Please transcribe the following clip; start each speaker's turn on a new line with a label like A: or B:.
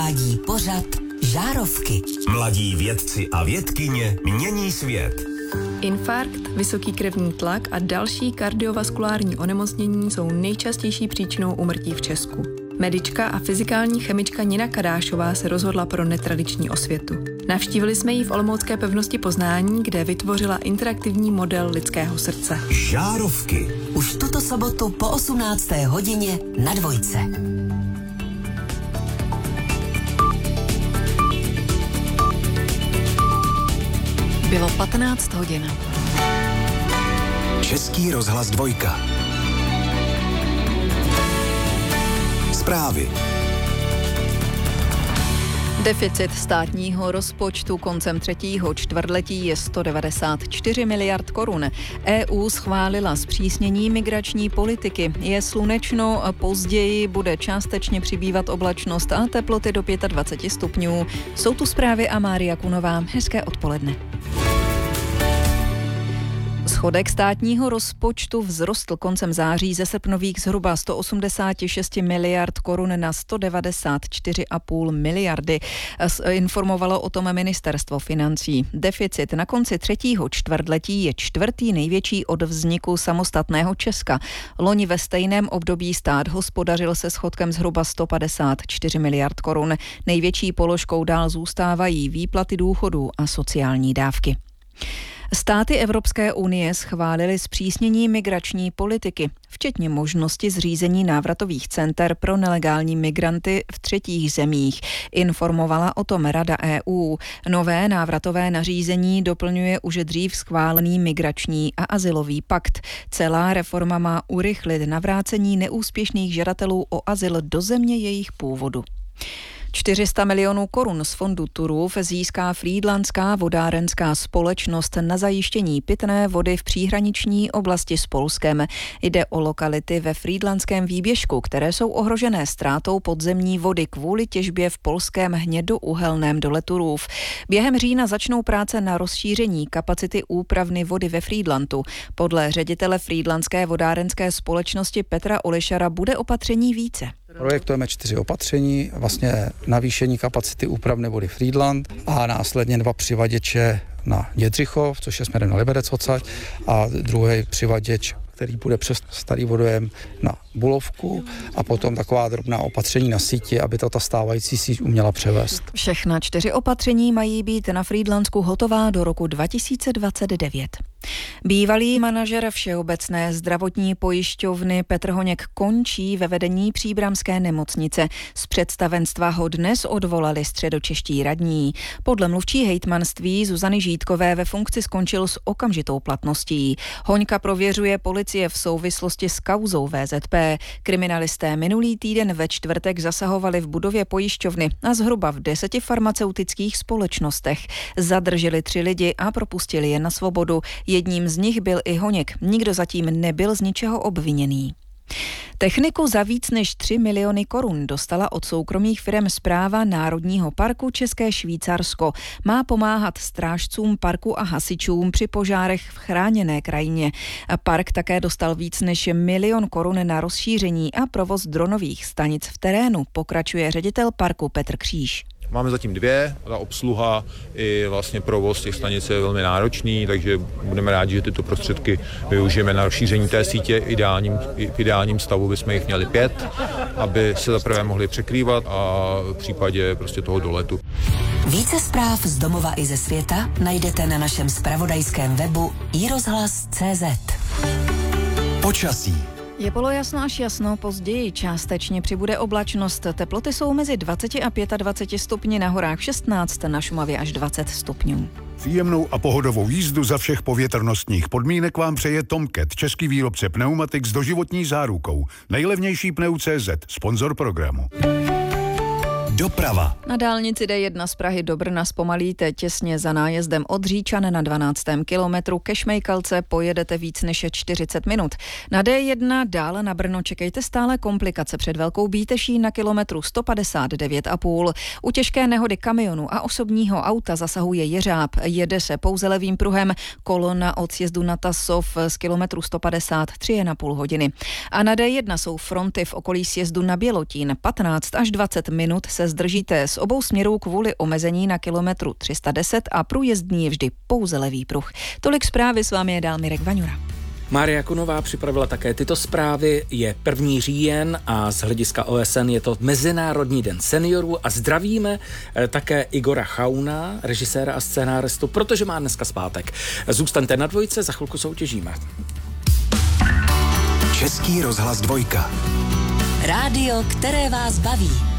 A: uvádí pořad Žárovky.
B: Mladí vědci a vědkyně mění svět.
C: Infarkt, vysoký krevní tlak a další kardiovaskulární onemocnění jsou nejčastější příčinou úmrtí v Česku. Medička a fyzikální chemička Nina Kadášová se rozhodla pro netradiční osvětu. Navštívili jsme ji v olomoucké pevnosti Poznání, kde vytvořila interaktivní model lidského srdce.
B: Žárovky.
A: Už tuto sobotu po 18. hodině na Dvojce.
C: Bylo 15 hodin.
B: Český rozhlas Dvojka. Zprávy.
D: Deficit státního rozpočtu koncem třetího čtvrtletí je 194 miliard korun. EU schválila zpřísnění migrační politiky. Je slunečno, později bude částečně přibývat oblačnost a teploty do 25 stupňů. Jsou tu zprávy a Mária Kunová. Hezké odpoledne. Schodek státního rozpočtu vzrostl koncem září ze srpnových zhruba 186 miliard korun na 194,5 miliardy. Informovalo o tom ministerstvo financí. Deficit na konci třetího čtvrtletí je čtvrtý největší od vzniku samostatného Česka. Loni ve stejném období stát hospodařil se schodkem zhruba 154 miliard korun. Největší položkou dál zůstávají výplaty důchodů a sociální dávky. Státy Evropské unie schválily zpřísnění migrační politiky, včetně možnosti zřízení návratových center pro nelegální migranty v třetích zemích. Informovala o tom Rada EU. Nové návratové nařízení doplňuje už dřív schválený migrační a azylový pakt. Celá reforma má urychlit navrácení neúspěšných žadatelů o azyl do země jejich původu. 400 milionů korun z fondu Turów získá Frýdlantská vodárenská společnost na zajištění pitné vody v příhraniční oblasti s Polskem. Jde o lokality ve Frýdlantském výběžku, které jsou ohrožené ztrátou podzemní vody kvůli těžbě v polském hnědouhelném dole Turów. Během října začnou práce na rozšíření kapacity úpravny vody ve Frýdlantu. Podle ředitele Frýdlantské vodárenské společnosti Petra Olišara bude opatření více.
E: Projektujeme 4 opatření, vlastně navýšení kapacity úpravny vody Frýdlant a následně 2 přivaděče na Dědřichov, což je směrem na Liberec odsaď, a druhý přivaděč, který bude přes starý vodojem na Bulovku, a potom taková drobná opatření na síti, aby to ta stávající síť uměla převést.
D: Všechna 4 opatření mají být na Frýdlantsku hotová do roku 2029. Bývalý manažer Všeobecné zdravotní pojišťovny Petr Honěk končí ve vedení příbramské nemocnice. Z představenstva ho dnes odvolali středočeští radní. Podle mluvčí hejtmanství Zuzany Žítkové ve funkci skončil s okamžitou platností. Hoňka prověřuje policie v souvislosti s kauzou VZP. Kriminalisté minulý týden ve čtvrtek zasahovali v budově pojišťovny a zhruba v 10 farmaceutických společnostech. Zadrželi 3 lidi a propustili je na svobodu. Jedním z nich byl i Honěk. Nikdo zatím nebyl z ničeho obviněný. Techniku za víc než 3 miliony korun dostala od soukromých firem Správa Národního parku České Švýcarsko. Má pomáhat strážcům parku a hasičům při požárech v chráněné krajině. Park také dostal víc než 1 milion korun na rozšíření a provoz dronových stanic v terénu, pokračuje ředitel parku Petr Kříž.
F: Máme zatím 2, ta obsluha i vlastně provoz těch stanic je velmi náročný, takže budeme rádi, že tyto prostředky využijeme na rozšíření té sítě. V ideálním stavu bychom jich měli 5, aby se zaprvé mohli překrývat a v případě prostě toho doletu.
A: Více zpráv z domova i ze světa najdete na našem zpravodajském webu iRozhlas.cz.
B: Počasí.
D: Je polojasno až jasno, později částečně přibude oblačnost. Teploty jsou mezi 20 a 25 stupni, na horách 16, na Šumavě až 20 stupňů.
G: Příjemnou a pohodovou jízdu za všech povětrnostních podmínek vám přeje Tomcat, český výrobce pneumatik s doživotní zárukou. Nejlevnější pneu.cz, sponzor programu.
B: Doprava.
D: Na dálnici D1 z Prahy do Brna zpomalíte těsně za nájezdem od Říčan na 12. kilometru ke Šmejkalce, pojedete víc než 40 minut. Na D1 dále na Brno čekejte stále komplikace před Velkou Bíteší na kilometru 159,5. U těžké nehody kamionu a osobního auta zasahuje Jeřáb. Jede se pouze levým pruhem, kolona od sjezdu na Tasov z kilometru 153,5 hodiny. A na D1 jsou fronty v okolí sjezdu na Bělotín. 15 až 20 minut se se zdržíte z obou směrů kvůli omezení na kilometru 310 a průjezdný je vždy pouze levý pruh. Tolik zprávy, s vámi je dál Mirek Vaňura.
H: Mária Kunová připravila také tyto zprávy. Je 1. říjen a z hlediska OSN je to Mezinárodní den seniorů a zdravíme také Igora Chauna, režiséra a scénáristu, protože má dneska zpátek. Zůstaňte na dvojce, za chvilku soutěžíme.
B: Český rozhlas 2.
A: Rádio, které vás baví.